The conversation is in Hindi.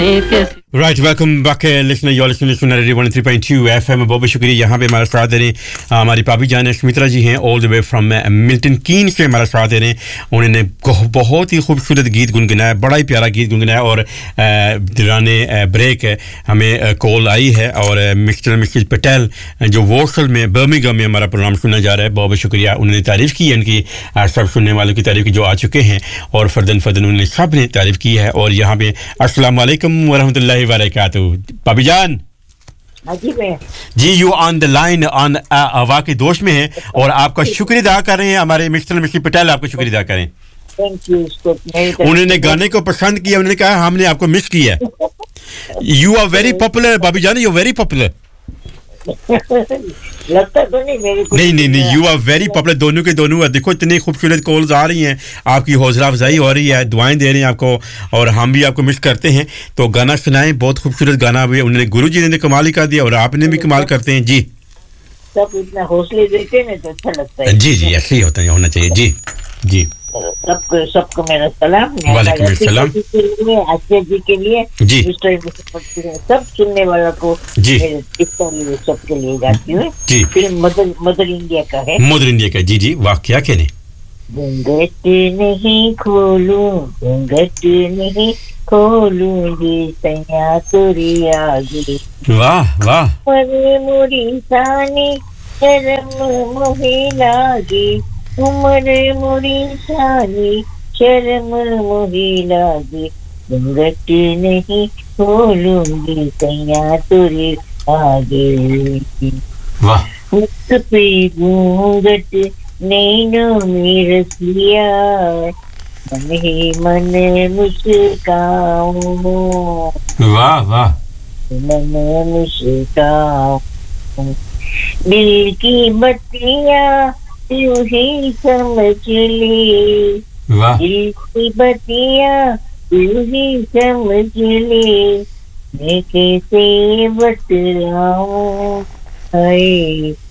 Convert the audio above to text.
Right, welcome back, listener. You're listening to Radio 103.2 FM. बहुत शुक्रिया यहाँ पे हमारा साथ दे रहे हैं हमारी भाभी जान सुमित्रा जी हैं all the way from Milton कीन से हमारा साथ दे रहे हैं उन्होंने बहुत ही खूबसूरत गीत गुनगुनाया बड़ा ही प्यारा गीत गुनगुनाया और दौराने ब्रेक हमें कॉल आई है और मिस्टर मिसेस पटेल जो वॉर्सल में बर्मिंघम में हमारा प्रोग्राम सुना जा रहा है बहुत शुक्रिया उन्होंने तारीफ़ की है उनकी सब सुनने वालों की तारीफ़ जो आ चुके हैं और फर्दन उन्होंने सब ने तारीफ़ की है और यहाँ पे अस्सलाम वालेकुम वरहमतुल्लाहि वबरकातुहू भाभी जान जी you on the line on वाकई दोस्त में है और आपका शुक्रिया अदा कर रहे हैं हमारे मिस्टर मिसेस पटेल आपका शुक्रिया अदा करें थैंक यू उन्होंने गाने को पसंद किया उन्होंने कहा हमने आपको मिस किया यू आर वेरी पॉपुलर भाभी जान यू वेरी पॉपुलर लगता तो नहीं मेरे को नहीं यू आर वेरी पॉपुलर दोनों के दोनों देखो इतनी खूबसूरत कॉल्स आ रही हैं आपकी हौसला अफजाई हो रही है दुआएं दे रहे हैं आपको और हम भी आपको मिस करते हैं तो गाना सुनाएं बहुत खूबसूरत गाना भी उन्होंने गुरुजी ने कमाल ही कर दिया और आपने भी कमाल करते हैं जी सब इतना हौसले देते हैं तो अच्छा लगता है जी ऐसे ही होता है होना चाहिए जी सबको मेरा सलाम वालेकुम अस्सलाम आसिया जी के लिए जी मिस्टर सब सुनने वालों को जी सबके लिए गाती हूँ जी फिल्म मदर इंडिया का है मदर इंडिया का जी वाह क्या कहने घूंघट नहीं खोलूंगी सैया तुरी आगे वाह मोरी सानी शर्म मोहे लागे उमर मोरी सानी शर्म मोहे लागे घूंघट नहीं खोलूंगी सैया तुरी आगे वाह मुझ पे घूंघट नैनों में रस लिया मन ही मन मुस्काऊं वाह मन मुस्काऊं दिल की बत्तियां यूं ही समझ ले वाह दिल की बत्तियां यूं ही समझ ले मैं कैसे बतलाऊं हाय